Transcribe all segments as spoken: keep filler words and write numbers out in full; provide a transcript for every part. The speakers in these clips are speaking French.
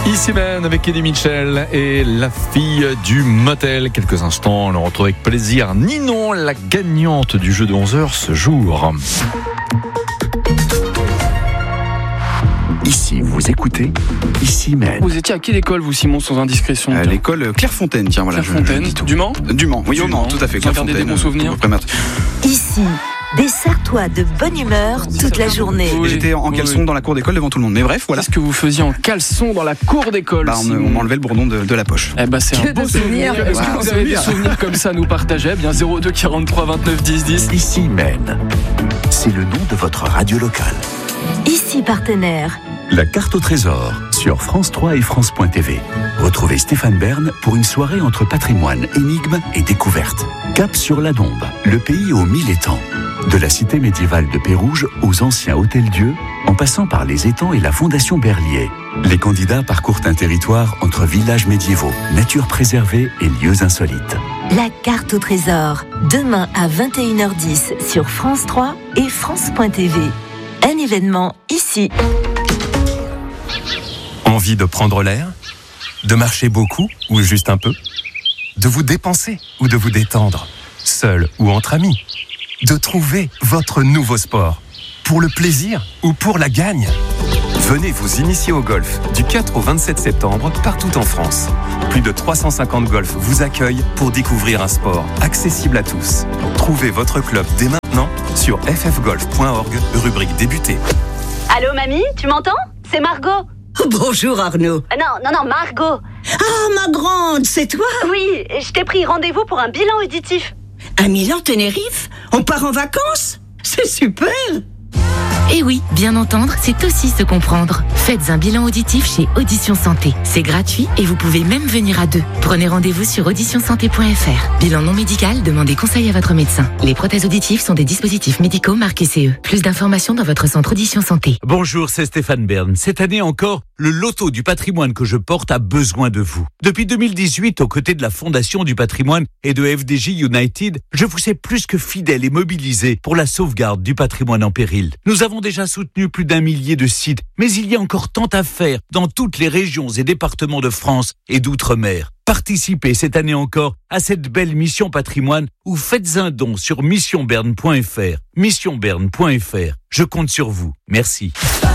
Ici Ben avec Eddie Mitchell et la fille du motel. Quelques instants, on le retrouve avec plaisir. Ninon, la gagnante du jeu de onze heures ce jour. Ici, vous écoutez Ici même. Vous étiez à quelle école, vous, Simon, sans indiscrétion? À l'école Clairefontaine, tiens, voilà. Clairefontaine, je, je du Mans Du Mans, oui, Du au Mans, Mans. tout à fait. Vous en gardez des bons souvenirs? Ici, dessert-toi de bonne humeur toute la journée. Oui. J'étais en caleçon Oui. dans la cour d'école devant tout le monde. Mais bref, voilà. Qu'est-ce que vous faisiez en caleçon dans la cour d'école? Bah, on, Simon on m'enlevait le bourdon de, de la poche. Eh ben, c'est un beau souvenir. Est-ce que Wow, vous avez des souvenir. souvenirs comme ça à nous partager? Eh bien, zéro deux quarante-trois vingt-neuf dix dix. Ici Maine. C'est le nom de votre radio locale. Ici, partenaire. La carte au trésor sur France trois et France point T V. Retrouvez Stéphane Bern pour une soirée entre patrimoine, énigmes et découvertes. Cap sur la Dombe, le pays aux mille étangs. De la cité médiévale de Pérouge aux anciens hôtels-dieux, en passant par les étangs et la fondation Berlier. Les candidats parcourent un territoire entre villages médiévaux, nature préservée et lieux insolites. La carte au trésor. Demain à vingt et une heures dix sur France trois et France point T V. Un événement ici. Envie de prendre l'air? De marcher beaucoup ou juste un peu? De vous dépenser ou de vous détendre? Seul ou entre amis? De trouver votre nouveau sport? Pour le plaisir ou pour la gagne? Venez vous initier au golf du quatre au vingt-sept septembre partout en France. Plus de trois cent cinquante golfs vous accueillent pour découvrir un sport accessible à tous. Trouvez votre club dès maintenant sur f f golf point org, rubrique débuter. Allô mamie, tu m'entends? C'est Margot. Bonjour Arnaud. Euh, non, non, non, Margot. Ah, ma grande, c'est toi? Oui, je t'ai pris rendez-vous pour un bilan auditif. À Milan-Tenerife? On part en vacances? C'est super! Et oui, bien entendre, c'est aussi se comprendre. Faites un bilan auditif chez Audition Santé. C'est gratuit et vous pouvez même venir à deux. Prenez rendez-vous sur audition santé point f r. Bilan non médical, demandez conseil à votre médecin. Les prothèses auditives sont des dispositifs médicaux marqués C E. Plus d'informations dans votre centre Audition Santé. Bonjour, c'est Stéphane Bern. Cette année encore, le loto du patrimoine que je porte a besoin de vous. Depuis deux mille dix-huit, aux côtés de la Fondation du patrimoine et de F D J United, je vous ai plus que fidèle et mobilisé pour la sauvegarde du patrimoine en péril. Nous avons déjà soutenu plus d'un millier de sites, mais il y a encore tant à faire dans toutes les régions et départements de France et d'outre-mer. Participez cette année encore à cette belle mission patrimoine ou faites un don sur mission bern point f r. mission bern point f r. Je compte sur vous. Merci.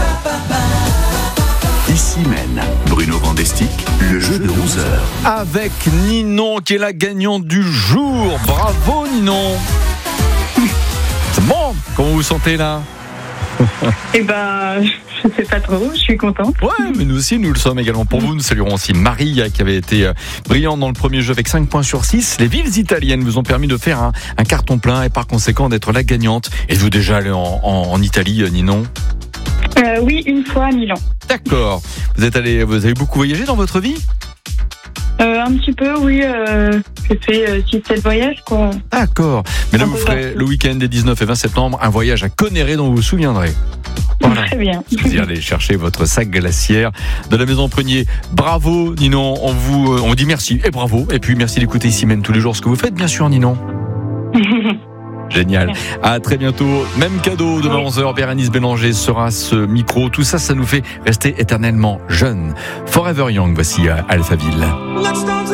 Ici Maine. Bruno Vandestick, le jeu de onze heures. Avec Ninon qui est la gagnante du jour. Bravo Ninon. C'est bon. Comment vous vous sentez là? Eh ben, je sais pas trop, je suis contente. Ouais, mais nous aussi, nous le sommes également pour vous. Nous saluerons aussi Marie qui avait été brillante dans le premier jeu avec cinq points sur six. Les villes italiennes vous ont permis de faire un, un carton plein et par conséquent d'être la gagnante. Êtes-vous déjà allé en, en, en Italie, Ninon? Euh, oui, une fois à Milan. D'accord. Vous êtes allé, vous avez beaucoup voyagé dans votre vie? Euh, un petit peu, oui. Euh, j'ai fait euh, six sept voyages, quoi. D'accord. Mais là, Un vous peu ferez partout. le week-end des dix-neuf et vingt septembre un voyage à Conneré dont vous vous souviendrez. Voilà. Très bien. Vous allez chercher votre sac glaciaire de la Maison Prunier. Bravo, Ninon. On vous, on vous dit merci et bravo. Et puis merci d'écouter ici même tous les jours ce que vous faites, bien sûr, Ninon. Génial. À très bientôt. Même cadeau demain onze heures. Bérénice Bélanger sera ce micro. Tout ça, ça nous fait rester éternellement jeunes. Forever Young, voici à Alphaville.